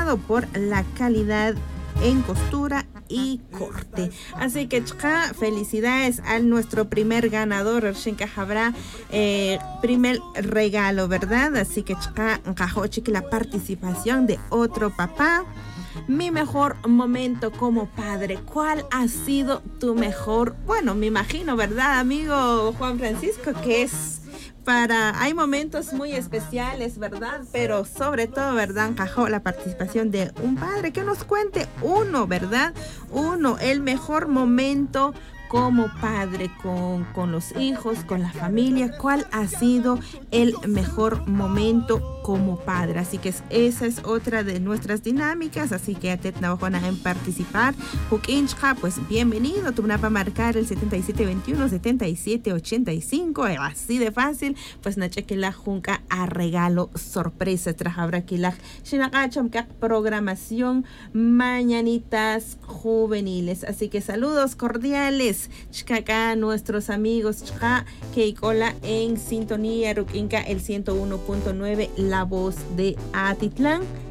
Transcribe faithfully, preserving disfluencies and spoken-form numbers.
caracterizado por la calidad en costura y corte. Así que chka, felicidades a nuestro primer ganador, Shinka habrá eh, primer regalo, ¿verdad? Así que chka, que la participación de otro papá. Mi mejor momento como padre. ¿Cuál ha sido tu mejor? Bueno, me imagino, ¿verdad, amigo Juan Francisco? Que es para... Hay momentos muy especiales, ¿verdad? Pero sobre todo, ¿verdad? Encajó la participación de un padre. Que nos cuente uno, ¿verdad? Uno, el mejor momento como padre, con, con los hijos, con la familia. ¿Cuál ha sido el mejor momento como padre? Así que esa es otra de nuestras dinámicas. Así que atet navajona en participar. Hukinchka, pues bienvenido. Tú para marcar el setenta y siete veintiuno, setenta y siete ochenta y cinco. Así de fácil. Pues na cheque la junca a regalo sorpresa. Tras habrá que la shinagacham que programación mañanitas juveniles. Así que saludos cordiales. Chcaca, nuestros amigos Chca, Keikola en sintonía Ruquinca el ciento uno punto nueve, la voz de Atitlán.